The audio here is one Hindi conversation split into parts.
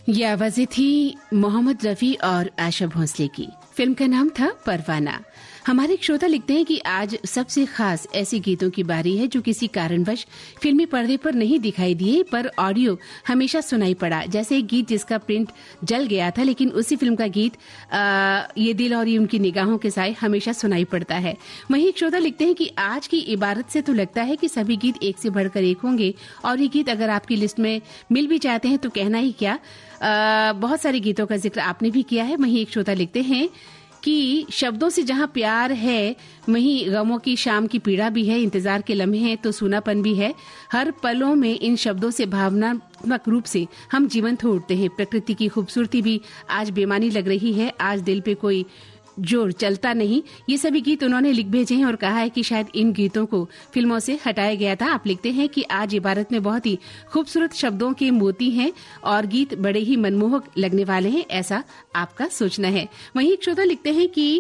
ये आवाजें थी मोहम्मद रफी और आशा भोसले की। फिल्म का नाम था परवाना। हमारे एक श्रोता लिखते हैं कि आज सबसे खास ऐसे गीतों की बारी है जो किसी कारणवश फिल्मी पर्दे पर नहीं दिखाई दिए पर ऑडियो हमेशा सुनाई पड़ा। जैसे एक गीत जिसका प्रिंट जल गया था लेकिन उसी फिल्म का गीत ये दिल और ये उनकी निगाहों के साए हमेशा सुनाई पड़ता है। वहीं एक श्रोता लिखते हैं कि आज की इबारत से तो लगता है कि सभी गीत एक से बढ़कर एक होंगे और ये गीत अगर आपकी लिस्ट में मिल भी जाते हैं तो कहना ही क्या। बहुत सारे गीतों का जिक्र आपने भी किया है। वहीं एक श्रोता लिखते हैं कि शब्दों से जहाँ प्यार है वहीं गमों की शाम की पीड़ा भी है, इंतजार के लम्हे हैं तो सूनापन भी है। हर पलों में इन शब्दों से भावनात्मक रूप से हम जीवंत हो उठते हैं। प्रकृति की खूबसूरती भी आज बेमानी लग रही है, आज दिल पे कोई जोर चलता नहीं। ये सभी गीत उन्होंने लिख भेजे हैं और कहा है कि शायद इन गीतों को फिल्मों से हटाया गया था। आप लिखते हैं कि आज इबारत में बहुत ही खूबसूरत शब्दों के मोती हैं और गीत बड़े ही मनमोहक लगने वाले हैं, ऐसा आपका सोचना है। वहीं एक श्रोता लिखते हैं कि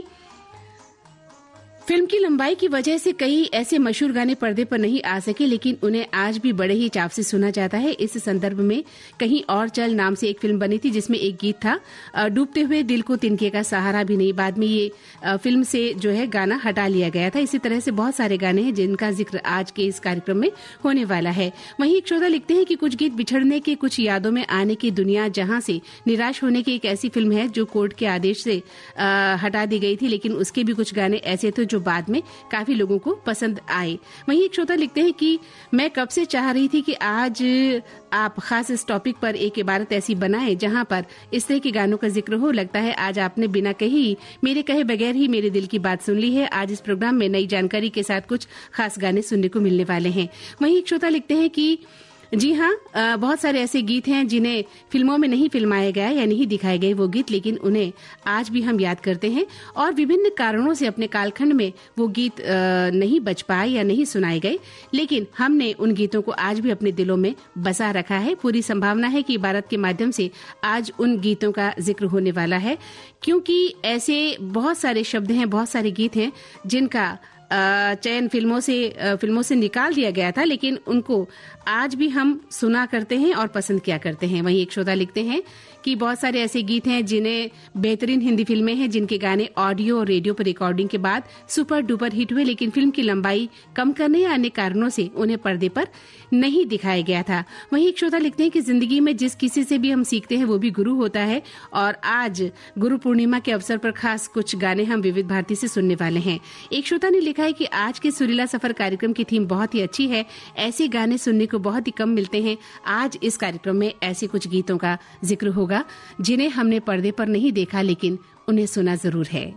फिल्म की लंबाई की वजह से कई ऐसे मशहूर गाने पर्दे पर नहीं आ सके लेकिन उन्हें आज भी बड़े ही चाव से सुना जाता है। इस संदर्भ में कहीं और चल नाम से एक फिल्म बनी थी जिसमें एक गीत था डूबते हुए दिल को तिनके का सहारा भी नहीं। बाद में ये फिल्म से जो है गाना हटा लिया गया था। इसी तरह से बहुत सारे गाने हैं जिनका जिक्र आज के इस कार्यक्रम में होने वाला है। वहीं एक श्रोता लिखते हैं कि कुछ गीत बिछड़ने के, कुछ यादों में आने की, दुनिया जहां से निराश होने की एक ऐसी फिल्म है जो कोर्ट के आदेश से हटा दी गई थी लेकिन उसके भी कुछ गाने ऐसे थे जो बाद में काफी लोगों को पसंद आए। वहीं एक श्रोता लिखते हैं कि मैं कब से चाह रही थी कि आज आप खास इस टॉपिक पर एक इबारत ऐसी बनाएं जहां पर इस तरह के गानों का जिक्र हो। लगता है आज आपने बिना कही, मेरे कहे बगैर ही मेरे दिल की बात सुन ली है। आज इस प्रोग्राम में नई जानकारी के साथ कुछ खास गाने सुनने को मिलने वाले हैं। वहीं एक श्रोता लिखते हैं कि जी हाँ, बहुत सारे ऐसे गीत हैं जिन्हें फिल्मों में नहीं फिल्माया गया या नहीं दिखाए गए वो गीत, लेकिन उन्हें आज भी हम याद करते हैं और विभिन्न कारणों से अपने कालखंड में वो गीत नहीं बच पाए या नहीं सुनाए गए लेकिन हमने उन गीतों को आज भी अपने दिलों में बसा रखा है। पूरी संभावना है कि इबारत के माध्यम से आज उन गीतों का जिक्र होने वाला है क्योंकि ऐसे बहुत सारे शब्द हैं, बहुत सारे गीत हैं जिनका चयन फिल्मों से निकाल दिया गया था लेकिन उनको आज भी हम सुना करते हैं और पसंद किया करते हैं। वहीं एक श्रोता लिखते हैं कि बहुत सारे ऐसे गीत हैं जिन्हें बेहतरीन हिंदी फिल्में हैं जिनके गाने ऑडियो और रेडियो पर रिकॉर्डिंग के बाद सुपर डुपर हिट हुए लेकिन फिल्म की लंबाई कम करने या अन्य कारणों से उन्हें पर्दे पर नहीं दिखाया गया था। वहीं एक श्रोता लिखते हैं कि जिंदगी में जिस किसी से भी हम सीखते हैं वो भी गुरु होता है और आज गुरु पूर्णिमा के अवसर पर खास कुछ गाने हम विविध भारती से सुनने वाले हैं। एक श्रोता ने लिखा है कि आज के सुरीला सफर कार्यक्रम की थीम बहुत ही अच्छी है, ऐसे गाने सुनने को बहुत ही कम मिलते हैं। आज इस कार्यक्रम में ऐसे कुछ गीतों का जिक्र होगा जिन्हें हमने पर्दे पर नहीं देखा लेकिन उन्हें सुना जरूर है।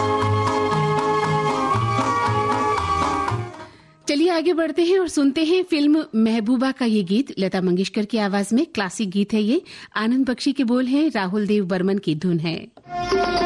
चलिए आगे बढ़ते हैं और सुनते हैं फिल्म महबूबा का ये गीत। लता मंगेशकर की आवाज में क्लासिक गीत है ये। आनंद बख्शी के बोल हैं, राहुल देव बर्मन की धुन है।